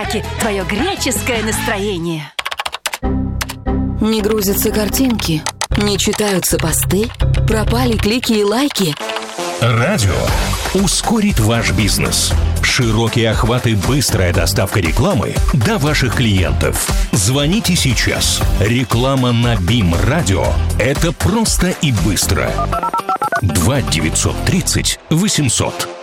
Раки, твое греческое настроение. Не грузятся картинки, не читаются посты, пропали клики и лайки. Радио ускорит ваш бизнес. Широкие охваты, быстрая доставка рекламы до ваших клиентов. Звоните сейчас. Реклама на БИМ Радио – это просто и быстро. 2 930 800.